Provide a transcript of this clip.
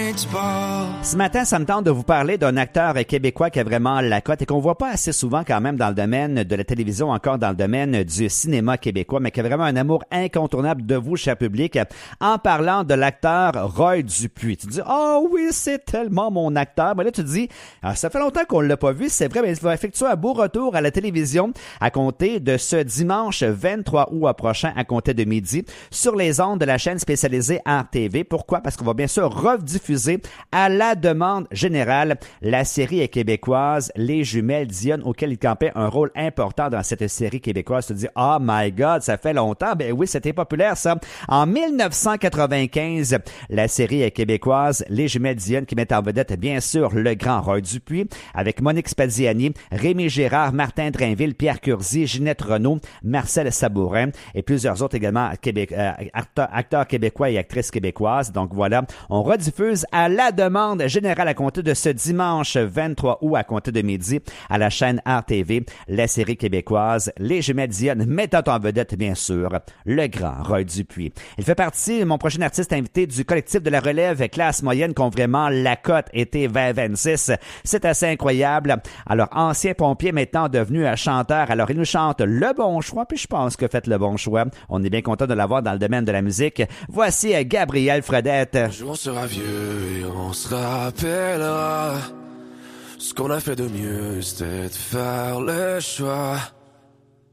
Ce matin, ça me tente de vous parler d'un acteur québécois qui a vraiment la cote et qu'on voit pas assez souvent quand même dans le domaine de la télévision, encore dans le domaine du cinéma québécois, mais qui a vraiment un amour incontournable de vous, cher public, en parlant de l'acteur Roy Dupuis. Tu te dis, oh oui, c'est tellement mon acteur. Mais là, tu te dis, ça fait longtemps qu'on l'a pas vu, c'est vrai, mais il va effectuer un beau retour à la télévision à compter de ce dimanche 23 août prochain à compter de midi sur les ondes de la chaîne spécialisée RTV. Pourquoi? Parce qu'on va bien sûr rediffuser à la demande générale la série québécoise Les Jumelles Dionne, auquel il campait un rôle important dans cette série québécoise. Tu te dis, oh my God, ça fait longtemps. Ben oui, c'était populaire ça. En 1995, la série québécoise Les Jumelles Dionne qui met en vedette bien sûr le grand Roy Dupuis avec Monique Spadiani, Rémi Gérard, Martin Drainville, Pierre Curzi, Ginette Renault, Marcel Sabourin et plusieurs autres également acteurs québécois et actrices québécoises. Donc voilà, on rediffuse à la demande générale à compter de ce dimanche 23 août à compter de midi à la chaîne RTV, la série québécoise Les Jumelles Dionne, mettant en vedette bien sûr le grand Roy Dupuis. Il fait partie, mon prochain artiste invité, du collectif de la relève classe moyenne qui ont vraiment la cote été 2026. C'est assez incroyable. Alors, ancien pompier maintenant devenu chanteur. Alors, il nous chante Le Bon Choix, puis je pense que faites le bon choix. On est bien content de l'avoir dans le domaine de la musique. Voici Gabriel Fredette. Un jour on sera vieux et on se rappellera. Ce qu'on a fait de mieux, c'était de faire le choix